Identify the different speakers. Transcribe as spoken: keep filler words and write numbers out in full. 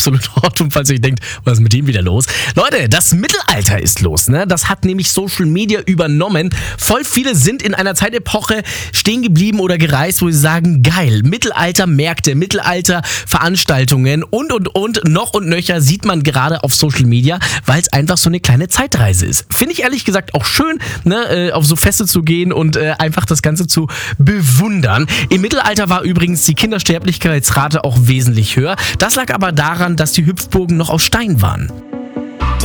Speaker 1: absolut in Ordnung, falls ihr euch denkt, was ist mit dem wieder los? Leute, das Mittelalter ist los, ne? Das hat nämlich Social Media übernommen. Voll viele sind in einer Zeitepoche stehen geblieben oder gereist, wo sie sagen, geil, Mittelalter-Märkte, Mittelalter-Veranstaltungen und, und, und, noch und nöcher sieht man gerade auf Social Media, weil es einfach so eine kleine Zeitreise ist. Finde ich ehrlich gesagt auch schön, ne, äh, auf so Feste zu gehen und äh, einfach das Ganze zu bewundern. Im Mittelalter war übrigens die Kindersterblichkeitsrate auch wesentlich höher. Das lag aber daran, dass die Hüpfburgen noch aus Stein waren.